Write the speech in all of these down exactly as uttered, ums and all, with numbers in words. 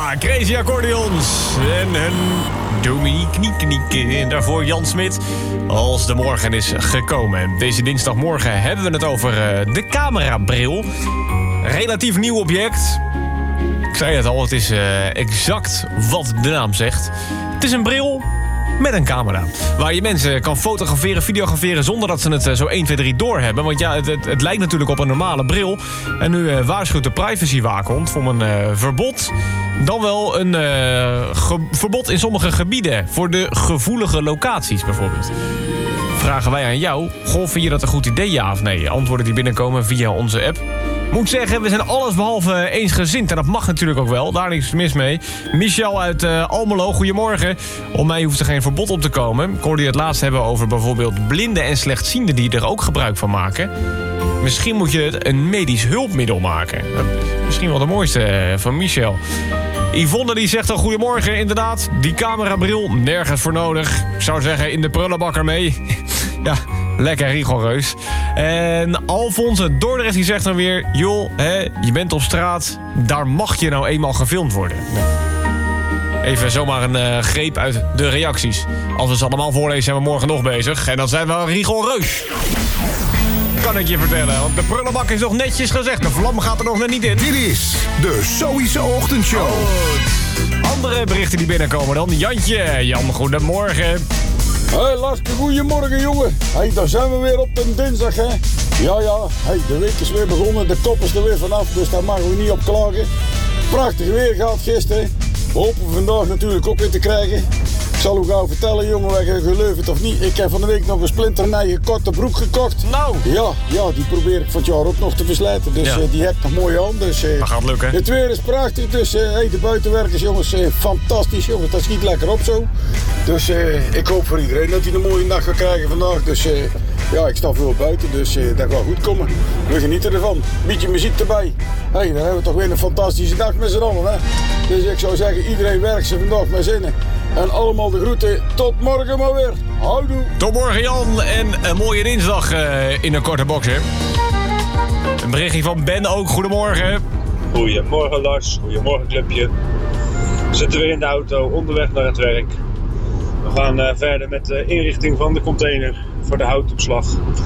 Ja, Crazy Accordions en een Dominique Niekniek. En daarvoor Jan Smit als de morgen is gekomen. Deze dinsdagmorgen hebben we het over uh, de camerabril. Relatief nieuw object. Ik zei het al, het is uh, exact wat de naam zegt. Het is een bril met een camera. Waar je mensen kan fotograferen, videograferen zonder dat ze het zo één, twee, drie doorhebben. Want ja, het, het, het lijkt natuurlijk op een normale bril. En nu uh, waarschuwt de privacywaakhond voor een uh, verbod. Dan wel een uh, ge- verbod in sommige gebieden. Voor de gevoelige locaties bijvoorbeeld. Vragen wij aan jou, goh, vind je dat een goed idee, ja of nee? Antwoorden die binnenkomen via onze app. Moet zeggen, we zijn allesbehalve eensgezind. En dat mag natuurlijk ook wel, daar niks mis mee. Michel uit uh, Almelo, goedemorgen. Om mij hoeft er geen verbod op te komen. Ik hoorde je het laatst hebben over bijvoorbeeld blinden en slechtzienden die er ook gebruik van maken. Misschien moet je het een medisch hulpmiddel maken. Dat is misschien wel de mooiste uh, van Michel. Yvonne die zegt al goedemorgen, inderdaad. Die camerabril, nergens voor nodig. Ik zou zeggen, in de prullenbak ermee. Ja, lekker rigoureus. En Alfons uit Dordrecht die zegt dan weer... joh, hè, je bent op straat, daar mag je nou eenmaal gefilmd worden. Even zomaar een uh, greep uit de reacties. Als we ze allemaal voorlezen zijn we morgen nog bezig. En dan zijn we rigoureus. Kan ik je vertellen, want de prullenbak is nog netjes gezegd. De vlam gaat er nog net niet in. Dit is de Zoïse Ochtendshow. Goed. Andere berichten die binnenkomen dan. Jantje, Jan, goedemorgen. Hé, Laske, goedemorgen, jongen. Hey, daar zijn we weer op een dinsdag, hè. Ja, ja, hey, de week is weer begonnen, de kop is er weer vanaf, dus daar mogen we niet op klagen. Prachtig weer gehad gisteren. We hopen vandaag natuurlijk ook weer te krijgen. Ik zal u gauw vertellen, jongen, wij geloof het of niet. Ik heb van de week nog een splinternieuwe korte broek gekocht. Nou. Ja, ja, die probeer ik van het jaar ook nog te verslijten. Dus ja. uh, die heb ik nog mooi aan. Dus, uh, dat gaat lukken. Het weer is prachtig, dus uh, hey, de buitenwerkers, jongens, uh, fantastisch, jongens. Dat schiet lekker op zo. Dus uh, ik hoop voor iedereen dat hij een mooie dag gaat krijgen vandaag. Dus uh, ja, ik sta veel buiten, dus uh, dat gaat goed komen. We genieten ervan. Beetje muziek erbij. Hey, dan hebben we toch weer een fantastische dag met z'n allen, hè. Dus ik zou zeggen, iedereen werkt ze vandaag met zinnen. En allemaal de groeten. Tot morgen maar weer. Houdoe. Tot morgen, Jan. En een mooie dinsdag uh, in een korte box, hè. Een berichtje van Ben ook. Goedemorgen. Goedemorgen, Lars. Goedemorgen, clubje. We zitten weer in de auto, onderweg naar het werk. We gaan uh, verder met de inrichting van de container voor de houtopslag.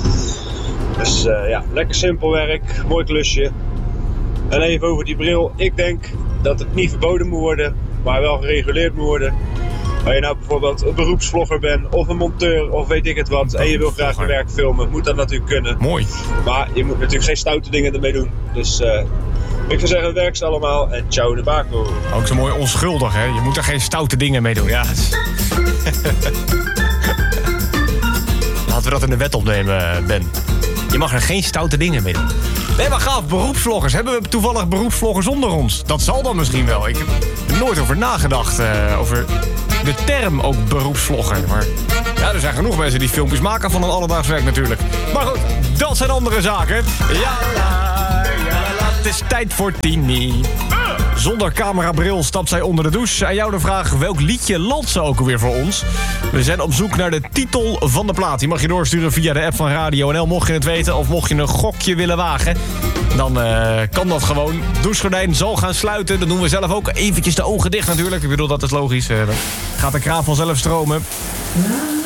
Dus uh, ja, lekker simpel werk. Mooi klusje. En even over die bril. Ik denk dat het niet verboden moet worden, maar wel gereguleerd moet worden. Als je nou bijvoorbeeld een beroepsvlogger bent, of een monteur, of weet ik het wat, en je wil graag je werk filmen, moet dat natuurlijk kunnen. Mooi. Maar je moet natuurlijk geen stoute dingen ermee doen. Dus uh, ik zou zeggen, werk ze allemaal en ciao de bako. Ook zo mooi onschuldig, hè? Je moet er geen stoute dingen mee doen. Ja. Laten we dat in de wet opnemen, Ben. Je mag er geen stoute dingen mee doen. Nee, maar gaaf, beroepsvloggers. Hebben we toevallig beroepsvloggers onder ons? Dat zal dan misschien wel. Ik heb er nooit over nagedacht. Uh, over de term ook beroepsvlogger. Maar ja, er zijn genoeg mensen die filmpjes maken van een alledaags werk natuurlijk. Maar goed, dat zijn andere zaken. Ja, la, ja, la, het is tijd voor Tini. Zonder camerabril stapt zij onder de douche. Aan jou de vraag, welk liedje landt ze ook alweer voor ons? We zijn op zoek naar de titel van de plaat. Die mag je doorsturen via de app van Radio N L, mocht je het weten. Of mocht je een gokje willen wagen, dan uh, kan dat gewoon. Douchegordijn zal gaan sluiten. Dan doen we zelf ook eventjes de ogen dicht natuurlijk. Ik bedoel, dat is logisch. Uh, dan gaat de kraan vanzelf stromen.